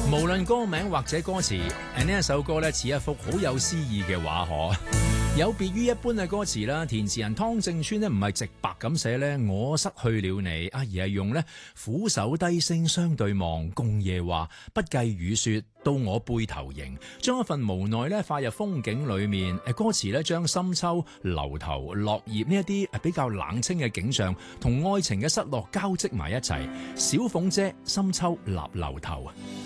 無論歌名或者歌詞，呢一首歌咧似一幅好有詩意嘅畫可。有別於一般嘅歌詞啦，填詞人湯正川呢唔係直白咁寫呢我失去了你啊，而係用呢俯首低聲相對望，共夜話不計雨雪到我背頭迎，將一份無奈呢化入風景裏面。歌詞呢將深秋、樓頭、落葉呢一啲比較冷清嘅景象同愛情嘅失落交織埋一齊。小鳳姐深秋立樓頭。